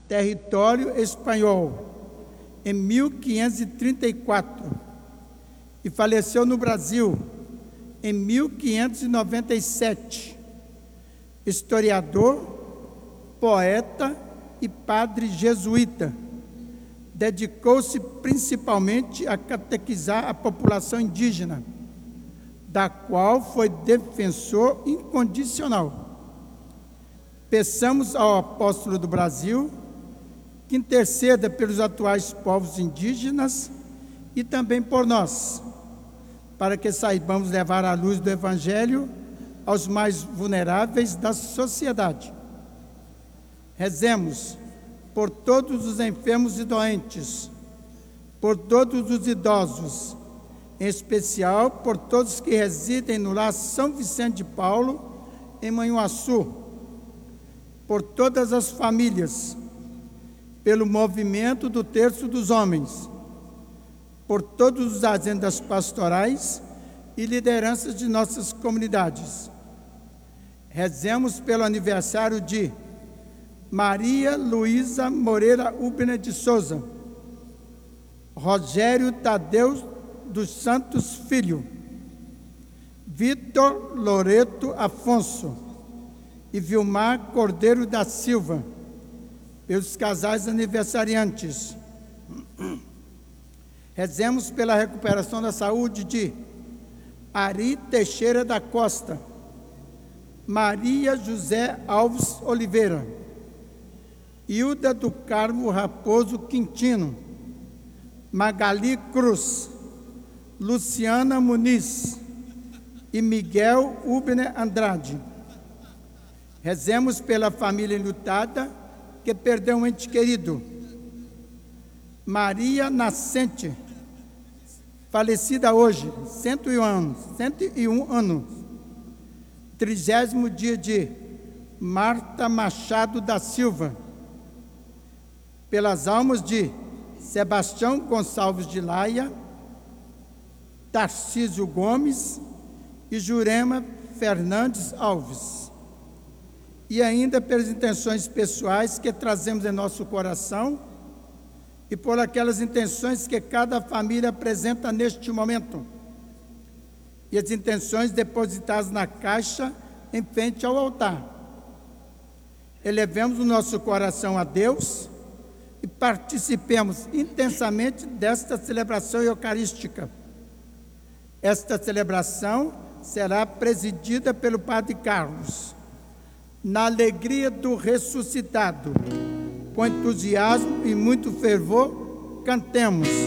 território espanhol, em 1534 e faleceu no Brasil em 1597. Historiador, poeta e padre jesuíta, dedicou-se principalmente a catequizar a população indígena, da qual foi defensor incondicional. Peçamos ao apóstolo do Brasil que interceda pelos atuais povos indígenas e também por nós, para que saibamos levar a luz do Evangelho aos mais vulneráveis da sociedade. Rezemos por todos os enfermos e doentes, por todos os idosos, em especial por todos que residem no Lar São Vicente de Paulo, em Manhuaçu, por todas as famílias, pelo movimento do Terço dos Homens, por todos os agendas pastorais e lideranças de nossas comunidades. Rezemos pelo aniversário de Maria Luísa Moreira Ubner de Souza, Rogério Tadeu dos Santos Filho, Vitor Loreto Afonso e Vilmar Cordeiro da Silva, pelos casais aniversariantes. Rezemos pela recuperação da saúde de Ari Teixeira da Costa, Maria José Alves Oliveira, Hilda do Carmo Raposo Quintino, Magali Cruz, Luciana Muniz e Miguel Ubner Andrade. Rezemos pela família enlutada que perdeu um ente querido. Maria Nascente, falecida hoje, 101 anos. 30º dia de Marta Machado da Silva. Pelas almas de Sebastião Gonçalves de Laia, Tarcísio Gomes e Jurema Fernandes Alves. E ainda pelas intenções pessoais que trazemos em nosso coração e por aquelas intenções que cada família apresenta neste momento. E as intenções depositadas na caixa em frente ao altar. Elevemos o nosso coração a Deus e participemos intensamente desta celebração eucarística. Esta celebração será presidida pelo Padre Carlos. Na alegria do ressuscitado, com entusiasmo e muito fervor, cantemos.